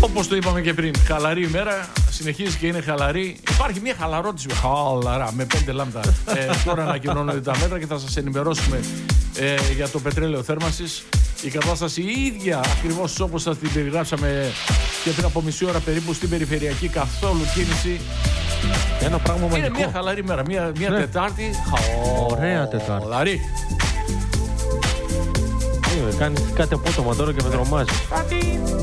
Όπως το είπαμε και πριν, χαλαρή ημέρα, συνεχίζει και είναι χαλαρή. Υπάρχει μια χαλαρότηση, χαλαρά, με 5 λάμδα. Τώρα ανακοινώνονται τα μέτρα και θα σας ενημερώσουμε για το πετρέλαιο θέρμανσης. Η κατάσταση η ίδια ακριβώς όπως σας την περιγράψαμε και πριν από μισή ώρα περίπου στην περιφερειακή, καθόλου κίνηση. Ένα πράγμα είναι μαγικό. μια χαλαρή μέρα, μια Τετάρτη. Ωραία Τετάρτη. Χαλαρή. Κάνεις κάτι απότομα τώρα και με τρομάζει.